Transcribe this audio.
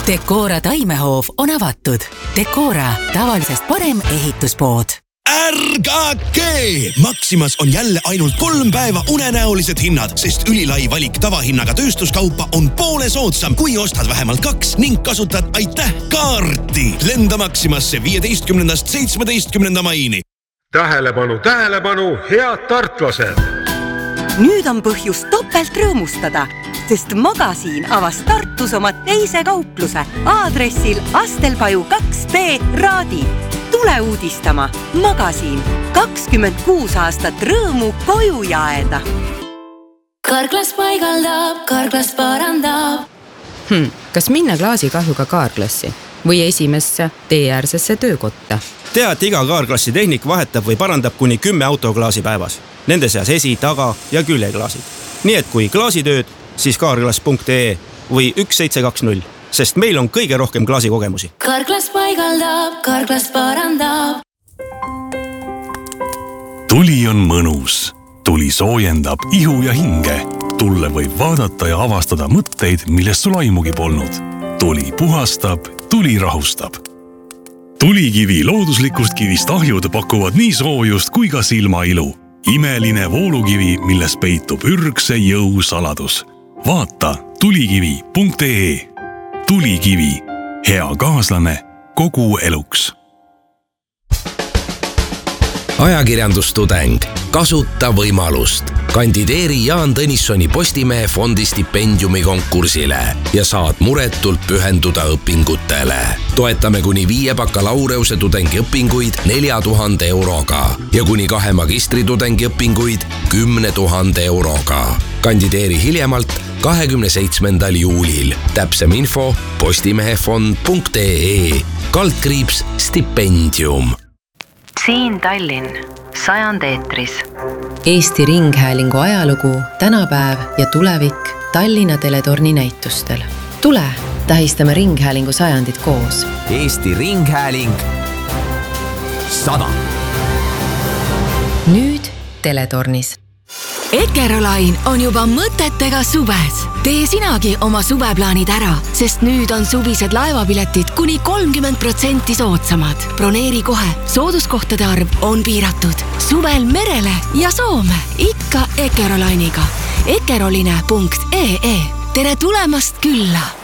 Decora taimehoov on avatud. Decora, tavalisest parem ehituspood. Ärgake! Maximas on jälle ainult 3 päeva unenäolised hinnad, sest ülilai valik tavahinnaga tööstuskaupa on poole soodsam, kui ostad vähemalt 2 ning kasutad aitäh kaarti. Lenda Maximasse 15.–17. maini. Tähelepanu, tähelepanu, head tartlased! Nüüd on põhjus topelt rõõmustada, sest Magasiin avas Tartus oma teise kaupluse aadressil Astelpaju 2B Raadi. Tule uudistama. Magasiin. 26 aastat rõõmu koju jaeda. Karklas paigaldab, Karklas parandab. Kas minna klaasikahjuga kaarklassi või esimesse teeäärsesse töökotta? Tea, et iga kaarklassi tehnik vahetab või parandab kuni 10 autoklaasi päevas. Nende seas esi-, taga- ja küljeklaasid. Nii et kui klaasitööd, siis kaarklas.ee või 1720, sest meil on kõige rohkem klaasikogemusi. Karklas paigaldab, Karklas parandab. Tuli on mõnus. Tuli soojendab ihu ja hinge. Tulle võib vaadata ja avastada mõtteid, millest sul aimugi polnud. Tuli puhastab, tuli rahustab. Tulikivi looduslikust kivist ahjud pakuvad nii soojust kui ka silmailu. Imeline voolukivi, milles peitub ürgse jõu saladus. Vaata tulikivi.ee. Tulikivi. Hea kaaslane kogu eluks. Ajakirjandustudeng. Kasuta võimalust. Kandideeri Jaan Tõnissoni Postimehe fondi stipendiumi konkursile ja saad muretult pühenduda õpingutele. Toetame kuni 5 bakalaureuse tudengiõpinguid 4000 euroga ja kuni 2 magistritudengiõpinguid 10 000 euroga. Kandideeri hiljemalt 27. juulil. Täpsem info postimehefond.ee /stipendium. Siin Tallinn, 100 eetris. Eesti Ringhäälingu ajalugu, tänapäev ja tulevik Tallinna Teletorni näitustel. Tule, tähistame Ringhäälingu 100 koos. Eesti Ringhääling 100. Nüüd Teletornis. Eckerolain on juba mõtetega suves. Tee sinagi oma suveplaanid ära, sest nüüd on suvised laevapiletid kuni 30% soodsamad. Broneeri kohe, sooduskohtade arv on piiratud. Suvel merele ja Soome, ikka Eckerolainiga. Eckeroline.ee. Tere tulemast külla!